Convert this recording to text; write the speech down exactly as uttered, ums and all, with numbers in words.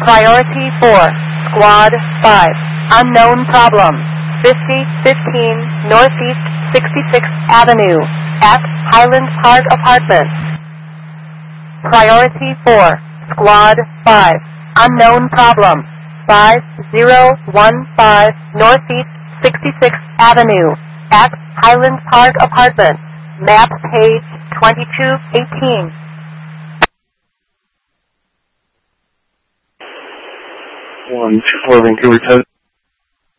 Priority four, Squad five, unknown problem, fifty fifteen Northeast sixty-sixth Avenue, at Highland Park Apartments. Priority four, Squad five, unknown problem, five zero one five Northeast sixty-sixth Avenue, at Highland Park Apartments, map page twenty-two eighteen. one two four Vancouver,